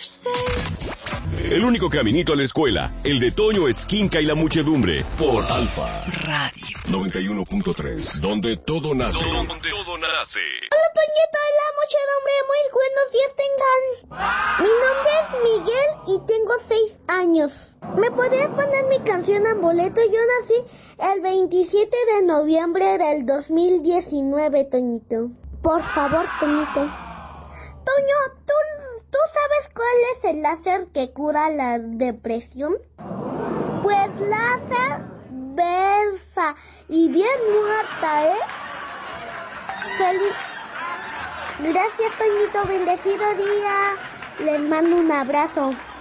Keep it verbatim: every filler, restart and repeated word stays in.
El único caminito a la escuela, el de Toño Esquinca y la muchedumbre, por Alfa Radio noventa y uno punto tres, donde todo nace. Donde todo nace. Hola, Toñito y la muchedumbre, muy buenos días tengan. Mi nombre es Miguel y tengo seis años. ¿Me podrías poner mi canción Amuleto? Yo nací el veintisiete de noviembre del dos mil diecinueve, Toñito. Por favor, Toñito. Toño, ¿tú, ¿tú sabes cuál es el láser que cura la depresión? Pues láser versa y bien muerta, ¿eh? Feliz. Gracias, Toñito. Bendecido día. Les mando un abrazo.